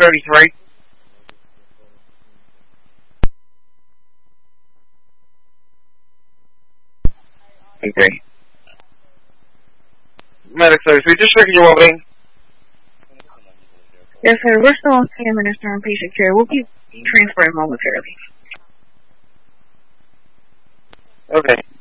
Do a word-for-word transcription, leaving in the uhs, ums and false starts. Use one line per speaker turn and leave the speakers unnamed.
thirty-three. Okay. Medic thirty-three, just checking your well-being.
Yes, sir. We're still on scene administering patient care. We'll be transferring momentarily.
Okay.